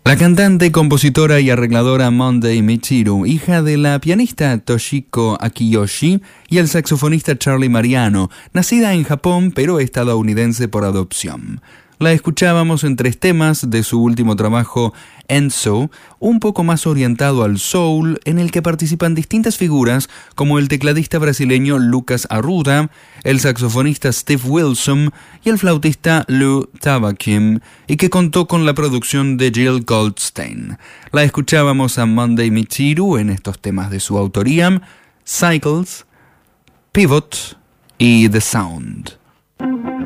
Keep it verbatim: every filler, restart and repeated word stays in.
La cantante, compositora y arregladora Monday Michiru, hija de la pianista Toshiko Akiyoshi y el saxofonista Charlie Mariano, nacida en Japón pero estadounidense por adopción. La escuchábamos en tres temas de su último trabajo, Enso, un poco más orientado al soul, en el que participan distintas figuras como el tecladista brasileño Lucas Arruda, el saxofonista Steve Wilson y el flautista Lou Tabakim, y que contó con la producción de Jill Goldstein. La escuchábamos a Monday Michiru en estos temas de su autoría, Cycles, Pivot y The Sound.